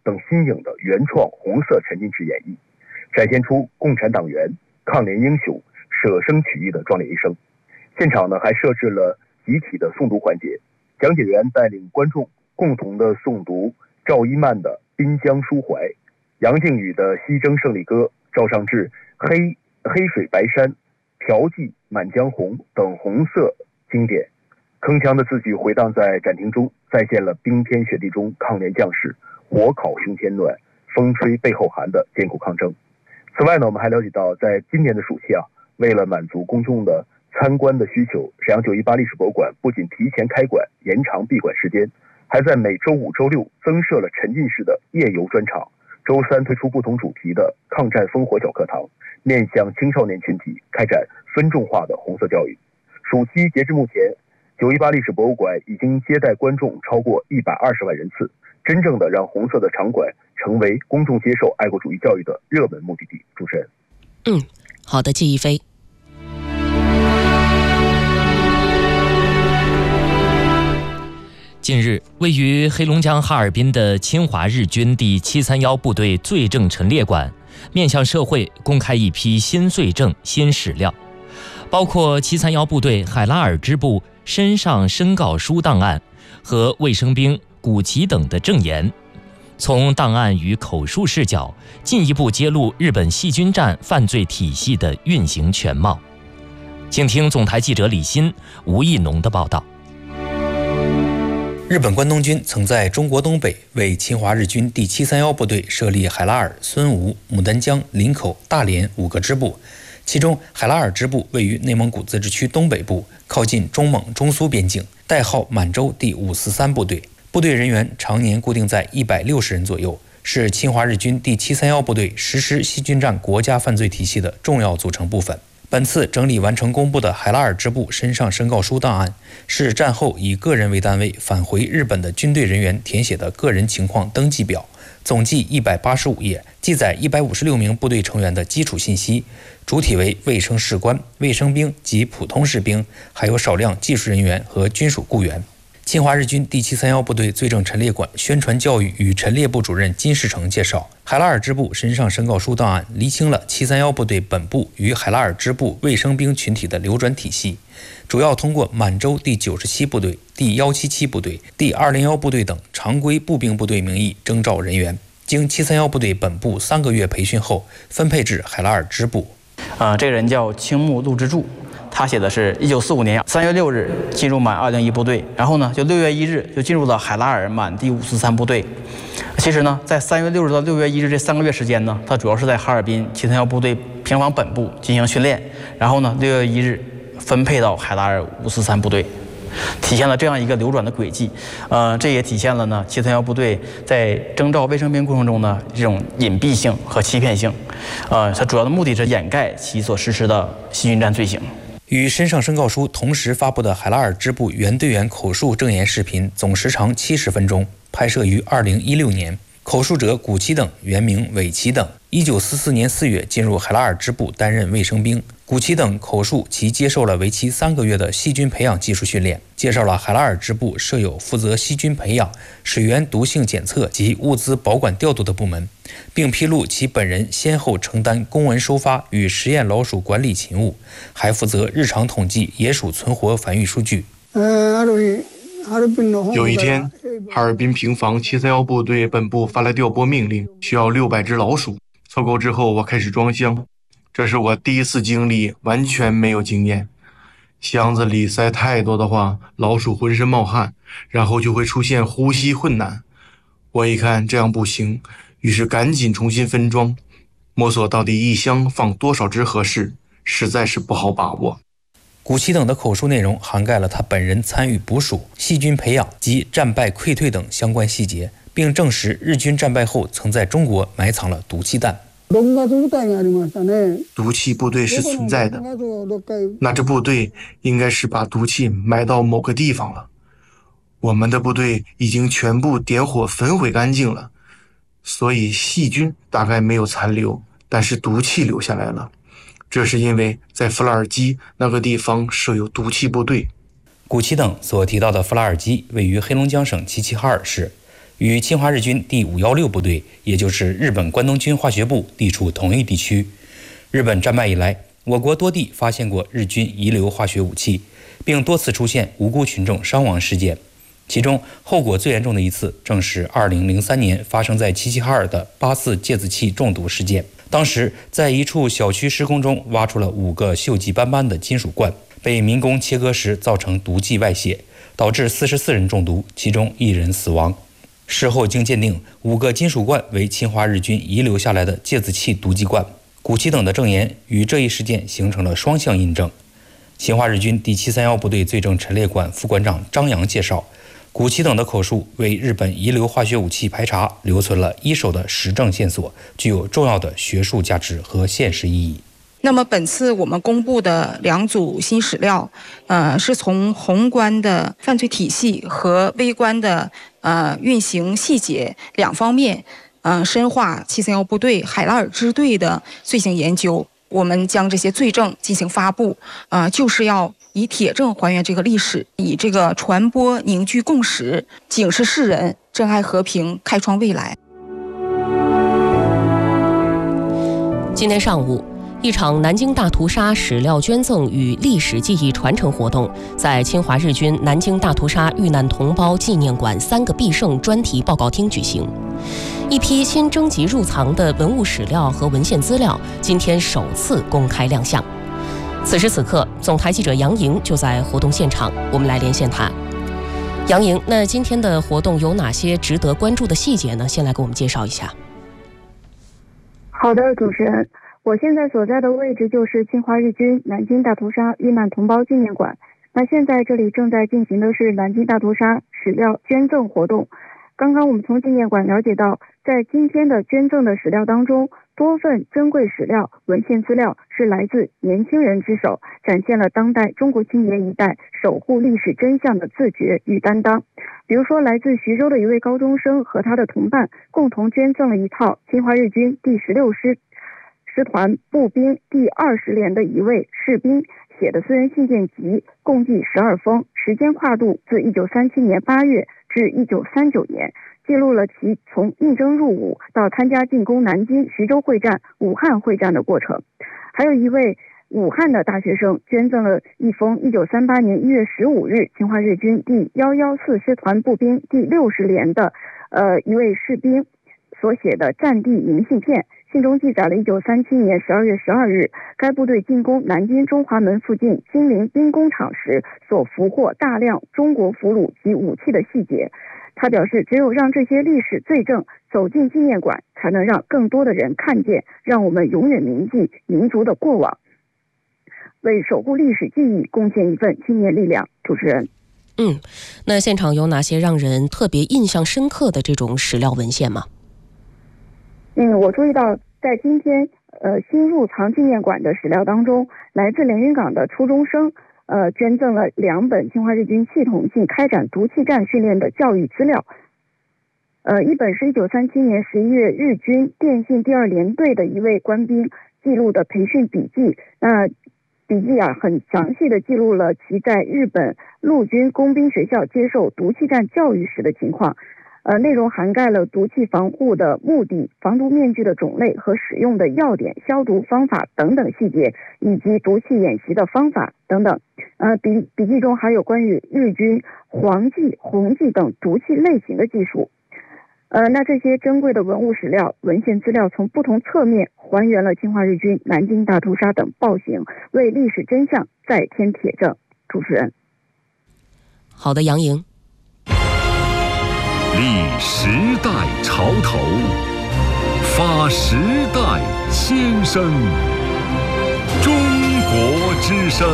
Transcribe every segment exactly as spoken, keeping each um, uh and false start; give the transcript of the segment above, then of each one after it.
等新颖的原创红色沉浸式演绎，展现出共产党员、抗联英雄舍生取义的壮烈一生。现场呢还设置了集体的诵读环节，讲解员带领观众共同的诵读赵一曼的《滨江抒怀》，杨靖宇的《西征胜利歌》，赵尚志黑黑水白山、调剂满江红等红色经典。铿锵的字句回荡在展厅中，再现了冰天雪地中抗联将士火烤胸前暖，风吹背后寒的艰苦抗争。此外呢，我们还了解到，在今年的暑期啊，为了满足公众的参观的需求，沈阳九一八历史博物馆不仅提前开馆、延长闭馆时间，还在每周五、周六增设了沉浸式的夜游专场。周三推出不同主题的抗战烽火小课堂，面向青少年群体开展分众化的红色教育。暑期截至目前，九一八历史博物馆已经接待观众超过一百二十万人次，真正的让红色的场馆成为公众接受爱国主义教育的热门目的地。主持人， 嗯，好的，季一飞。 近日，位于黑龙江哈尔滨的侵华日军第七三一部队罪证陈列馆面向社会公开一批新罪证、新史料，包括七三一部队海拉尔支部身上申告书档案和卫生兵古奇等的证言，从档案与口述视角进一步揭露日本细菌战犯罪体系的运行全貌。请听总台记者李欣、吴义农的报道。 日本关东军曾在中国东北为侵华日军第七三一部队设立海拉尔、孙吴、牡丹江、林口、大连五个支部，其中海拉尔支部位于内蒙古自治区东北部，靠近中蒙、中苏边境，代号满洲第五四三部队，部队人员常年固定在一百六十人左右，是侵华日军第七三一部队实施细菌战国家犯罪体系的重要组成部分。本次整理完成公布的海拉尔支部身上申告书档案，是战后以个人为单位返回日本的军队人员填写的个人情况登记表，总计一百八十五页，记载一百五十六名部队成员的基础信息，主体为卫生士官、卫生兵及普通士兵，还有少量技术人员和军属雇员。侵华日军第七三一部队罪证陈列馆宣传教育与陈列部主任金世成介绍，海拉尔支部身上申告书档案厘清了七三一部队本部与海拉尔支部卫生兵群体的流转体系，主要通过满洲第九十七部队、第一七七部队、第二零一部队等常规步兵部队名义征召人员，经七三一部队本部三个月培训后，分配至海拉尔支部。 呃，这个人叫青木陆之助，他写的是一九四五年三月六日进入满二零一部队，然后呢，就六月一日就进入了海拉尔满第五四三部队。其实呢，在三月六日到六月一日这三个月时间呢，他主要是在哈尔滨七三一部队平房本部进行训练，然后呢，六月一日分配到海拉尔五四三部队。体现了这样一个流转的轨迹，呃，这也体现了呢七三一部队在征召卫生兵过程中呢这种隐蔽性和欺骗性，呃，它主要的目的是掩盖其所实施的细菌战罪行。 与身上申告书同时发布的海拉尔支部原队员口述证言视频，总时长七十分钟，拍摄于二零一六年。口述者古奇等原名韦奇等，一九四四年四月进入海拉尔支部担任卫生兵。古奇等口述其接受了为期三个月的细菌培养技术训练，介绍了海拉尔支部设有负责细菌培养、水源毒性检测及物资保管调度的部门，并披露其本人先后承担公文收发与实验老鼠管理勤务，还负责日常统计野鼠存活繁育数据。 有一天，哈尔滨平房七三一部队本部发来调拨命令，需要六百只老鼠。凑够之后，我开始装箱。这是我第一次经历，完全没有经验。箱子里塞太多的话，老鼠浑身冒汗，然后就会出现呼吸困难。我一看这样不行，于是赶紧重新分装，摸索到底一箱放多少只合适，实在是不好把握。 古奇等的口述内容涵盖了他本人参与捕鼠、细菌培养及战败溃退等相关细节，并证实日军战败后曾在中国埋藏了毒气弹。 毒气部队是存在的，那支部队应该是把毒气埋到某个地方了。我们的部队已经全部点火焚毁干净了，所以细菌大概没有残留，但是毒气留下来了。这是因为在弗拉尔基那个地方设有毒气部队。 古奇等所提到的弗拉尔基位于黑龙江省齐齐哈尔市， 与侵华日军第五一六部队，也就是日本关东军化学部地处同一地区。日本战败以来，我国多地发现过日军遗留化学武器，并多次出现无辜群众伤亡事件。其中后果最严重的一次，正是二零零三年发生在齐齐哈尔的八四芥子气中毒事件。当时在一处小区施工中挖出了五个锈迹斑斑的金属罐，被民工切割时造成毒剂外泄，导致四十四人中毒，其中一人死亡。事后经鉴定，五个金属罐为侵华日军遗留下来的芥子气毒剂罐。谷崎等的证言与这一事件形成了双向印证。侵华日军第七三一部队罪证陈列馆副馆长张扬介绍，谷崎等的口述为日本遗留化学武器排查留存了一手的实证线索，具有重要的学术价值和现实意义。 那么本次我们公布的两组新史料，呃，是从宏观的犯罪体系和微观的呃运行细节两方面，呃，深化七三一部队海拉尔支队的罪行研究。我们将这些罪证进行发布，呃，就是要以铁证还原这个历史，以这个传播凝聚共识，警示世人，珍爱和平，开创未来。 今天上午，一场南京大屠杀史料捐赠与历史记忆传承活动在侵华日军南京大屠杀遇难同胞纪念馆三个必胜专题报告厅举行。一批新征集入藏的文物史料和文献资料今天首次公开亮相。此时此刻，总台记者杨莹就在活动现场，我们来连线她。杨莹，那今天的活动有哪些值得关注的细节呢？先来给我们介绍一下。 好的，主持人，我现在所在的位置就是侵华日军南京大屠杀遇难同胞纪念馆。那现在这里正在进行的是南京大屠杀史料捐赠活动。刚刚我们从纪念馆了解到，在今天的捐赠的史料当中，多份珍贵史料、文献资料是来自年轻人之手，展现了当代中国青年一代守护历史真相的自觉与担当。比如说，来自徐州的一位高中生和他的同伴共同捐赠了一套侵华日军第十六师师团步兵第二十连的一位士兵写的私人信件集，共计十二封，时间跨度自一九三七年八月至一九三九年，记录了其从应征入伍到参加进攻南京、徐州会战、武汉会战的过程。还有一位武汉的大学生捐赠了一封一九三八年一月十五日侵华日军第一一四师团步兵第六十连的呃一位士兵所写的战地明信片。信中记载了一九三七年十二月十二日该部队进攻南京中华门附近金陵兵工厂时所俘获大量中国俘虏及武器的细节。他表示，只有让这些历史罪证走进纪念馆，才能让更多的人看见，让我们永远铭记民族的过往，为守护历史记忆贡献一份青年力量。主持人， 嗯，那现场有哪些让人特别印象深刻的这种史料文献吗？ 嗯，我注意到在今天呃新入藏纪念馆的史料当中，来自连云港的初中生呃捐赠了两本侵华日军系统性开展毒气战训练的教育资料。呃，一本是一九三七年十一月日军电信第二联队的一位官兵记录的培训笔记。那笔记啊，很详细的记录了其在日本陆军工兵学校接受毒气战教育时的情况。呃，内容涵盖了毒气防护的目的、防毒面具的种类和使用的要点、消毒方法等等细节，以及毒气演习的方法等等。呃，笔笔记中还有关于日军黄剂、红剂等毒气类型的技术。呃，那这些珍贵的文物史料、文献资料从不同侧面还原了侵华日军南京大屠杀等暴行，为历史真相再添铁证。主持人， 好的，杨莹。 立时代潮头，发时代先声，中国之声。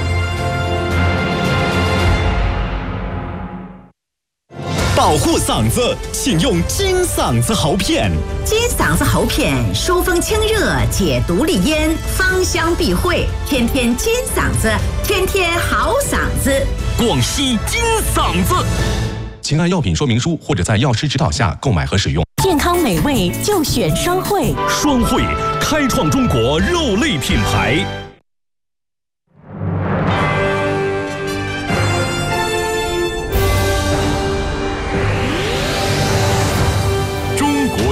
保护嗓子，请用金嗓子喉片。 金嗓子喉片疏风清热，解毒利咽，芳香避秽，天天金嗓子，天天好嗓子。 广西金嗓子。请按药品说明书或者在药师指导下购买和使用。 健康美味就选双汇， 双汇开创中国肉类品牌。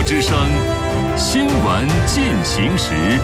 之声新闻进行时。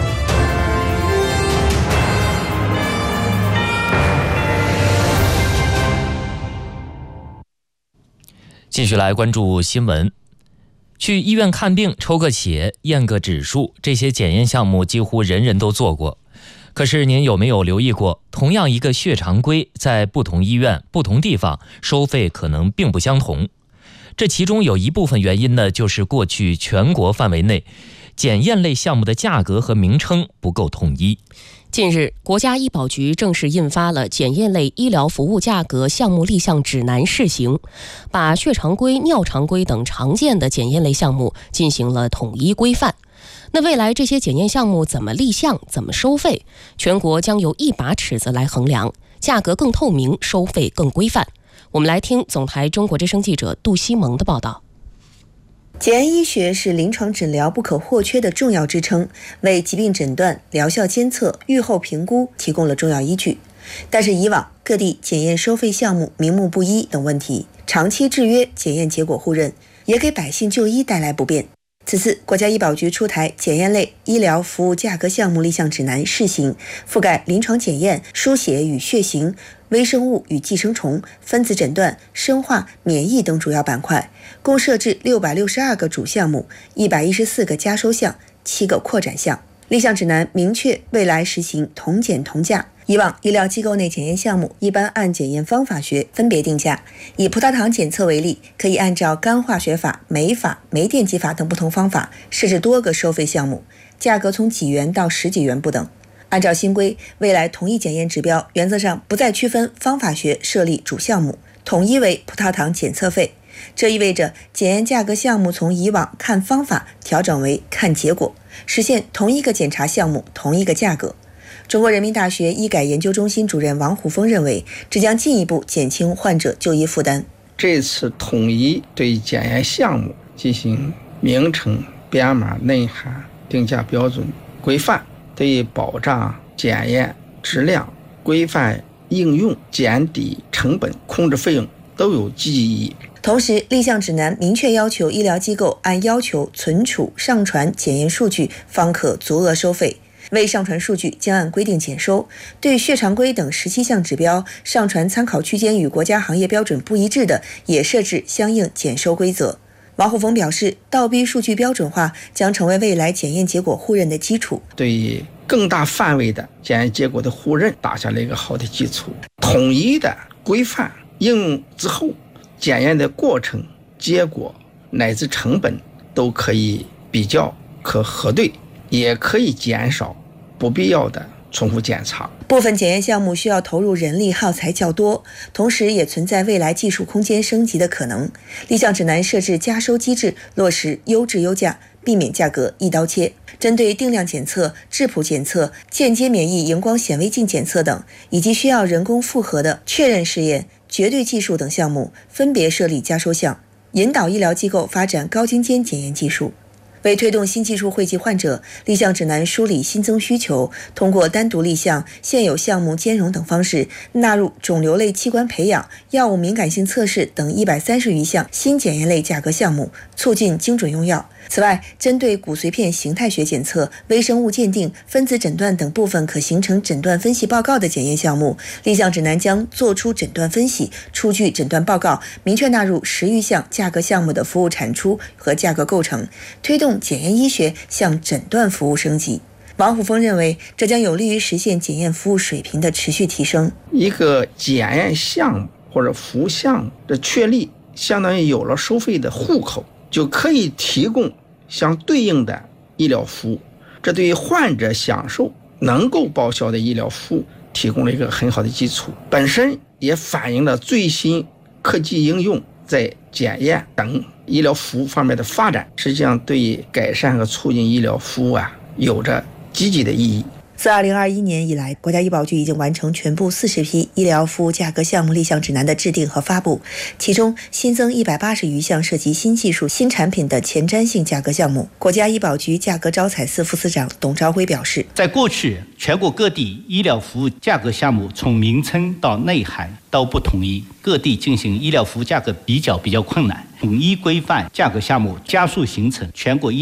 继续来关注新闻。去医院看病、抽个血、验个指数，这些检验项目几乎人人都做过。可是您有没有留意过，同样一个血常规，在不同医院、不同地方收费可能并不相同。这其中有一部分原因呢，就是过去全国范围内检验类项目的价格和名称不够统一。 近日，国家医保局正式印发了检验类医疗服务价格项目立项指南试行，把血常规、尿常规等常见的检验类项目进行了统一规范。那未来这些检验项目怎么立项、怎么收费，全国将由一把尺子来衡量，价格更透明，收费更规范。我们来听总台中国之声记者杜西蒙的报道。 检验医学是临床诊疗不可或缺的重要支撑，为疾病诊断、疗效监测、预后评估提供了重要依据。但是以往各地检验收费项目名目不一等问题，长期制约检验结果互认，也给百姓就医带来不便。此次国家医保局出台检验类医疗服务价格项目立项指南试行，覆盖临床检验、输血与血型、微生物与寄生虫、分子诊断、生化、免疫等主要板块，共设置六百六十二个主项目、一百一十四个加收项、七个扩展项。立项指南明确未来实行同检同价。以往医疗机构内检验项目一般按检验方法学分别定价，以葡萄糖检测为例，可以按照干化学法、酶法、酶电极法等不同方法设置多个收费项目，价格从几元到十几元不等。按照新规，未来统一检验指标原则上不再区分方法学设立主项目，统一为葡萄糖检测费。这意味着检验价格项目从以往看方法调整为看结果，实现同一个检查项目同一个价格。中国人民大学医改研究中心主任王虎峰认为，这将进一步减轻患者就医负担。 这次统一对检验项目进行名称、编码、内涵、定价标准规范，对保障检验质量、规范应用、减低成本、控制费用都有积极意义。 同时，立项指南明确要求医疗机构按要求存储、上传检验数据，方可足额收费。未上传数据将按规定减收，对血常规等十七项指标上传参考区间与国家行业标准不一致的，也设置相应减收规则。王虎峰表示，倒逼数据标准化将成为未来检验结果互认的基础， 对更大范围的检验结果的互认打下了一个好的基础。统一的规范应用之后，检验的过程、结果乃至成本都可以比较、可核对，也可以减少不必要的重复检查。 部分检验项目需要投入人力耗材较多，同时也存在未来技术空间升级的可能。立项指南设置加收机制，落实优质优价，避免价格一刀切。针对定量检测、质谱检测、间接免疫荧光显微镜检测等，以及需要人工复核的确认试验、绝对技术等项目，分别设立加收项，引导医疗机构发展高精尖检验技术。为推动新技术惠及患者，立项指南梳理新增需求，通过单独立项、现有项目兼容等方式，纳入肿瘤类器官培养、药物敏感性测试等一百三十余项新检验类价格项目，促进精准用药。此外，针对骨髓片形态学检测、微生物鉴定、分子诊断等部分可形成诊断分析报告的检验项目，立项指南将作出诊断分析，出具诊断报告，明确纳入十余项价格项目的服务产出和价格构成，推动检验医学向诊断服务升级。王虎峰认为，这将有利于实现检验服务水平的持续提升。 一个检验项目或者服务项目的确立，相当于有了收费的户口，就可以提供相对应的医疗服务，这对于患者享受能够报销的医疗服务提供了一个很好的基础，本身也反映了最新科技应用在检验等医疗服务方面的发展，实际上对改善和促进医疗服务啊有着积极的意义。 自二零二一年以来，国家医保局已经完成全部四十批医疗服务价格项目立项指南的制定和发布，其中新增一百八十余项涉及新技术、新产品的前瞻性价格项目。国家医保局价格招采司副司长董朝辉表示， 在过去，全国各地医疗服务价格项目从名称到内涵都不统一，各地进行医疗服务价格比较比较困难。 统一规范价格项目，加速形成全国一